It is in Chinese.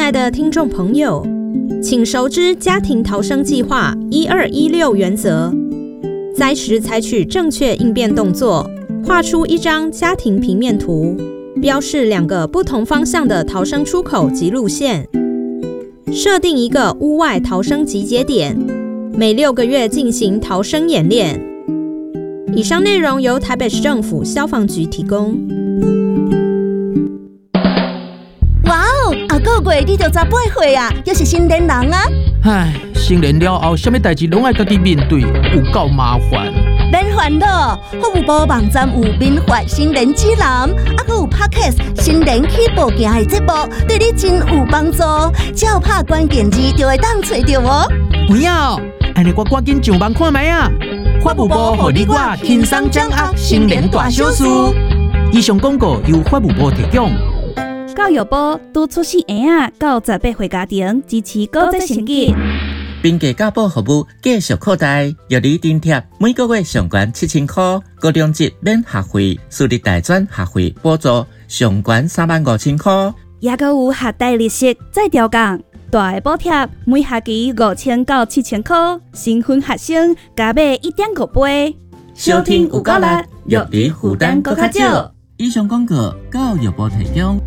爱的听众朋友，请熟知家庭逃生计划1216原则，灾时采取正确应变动作，画出一张家庭平面图，标示2个不同方向的逃生出口及路线，设定一个屋外逃生集结点，每6个月进行逃生演练。以上内容由台北市政府消防局提供。 哇哦，啊个月你就18岁啊，又是成年人啊！ 唉，成年了后，什么代志拢爱家己面对，有够麻烦。 免烦恼，服务部网站有免费成年指南，还有 Podcast 成年起步行的节目，对你真有帮助。只要拍关键字就会当找到哦。 有影哦，安尼我赶紧上网看卖啊！法务部互你我轻松掌握成年大小事。以上广告由法务部提供。 教育部督促细婴仔到18岁家庭支持高职成绩。 并家教保服务继续扩大，由你津贴每个月上悬7000块，高中级免学费，私立大专学费补助上悬35000块， 也还有学贷利息再调降，大的补贴每学期5000到7000块，新婚学生加买1.5倍。 收听有够力，育儿负担更较少。以上广告教育部提供。